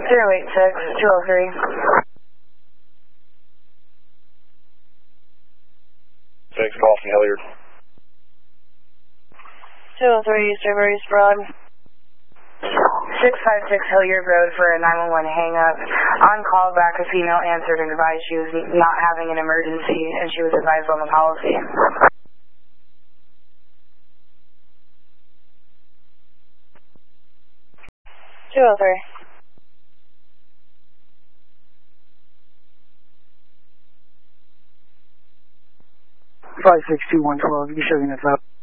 086 203. 6, call from Hilliard. 203, Strawberry Broad. 656 Hilliard Road for a 911 hang-up. On call back, a female answered and advised she was not having an emergency, and she was advised on the policy. Two oh three. 562-112, you can show units up.